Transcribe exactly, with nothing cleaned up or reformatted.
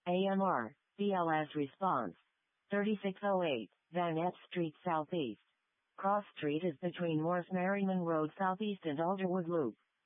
A M R, B L S response. thirty-six oh eight, Van Ness Street Southeast. Cross Street is between Morse Merriman Road Southeast and Alderwood Loop.